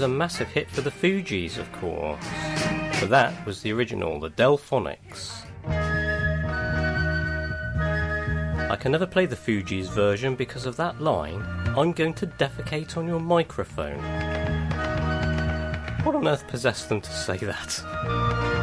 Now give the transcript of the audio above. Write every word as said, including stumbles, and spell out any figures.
a massive hit for the Fugees, of course. But that was the original, the Delphonics. I can never play the Fugees version because of that line, "I'm going to defecate on your microphone." What on earth possessed them to say that?